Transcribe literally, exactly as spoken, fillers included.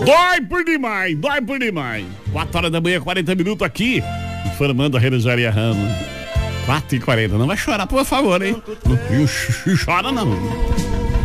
Dói por demais, dói por demais. quatro horas da manhã, quarenta minutos aqui, informando a Relojaria Ramos. quatro e quarenta, não vai chorar, por favor, hein? Não chora não.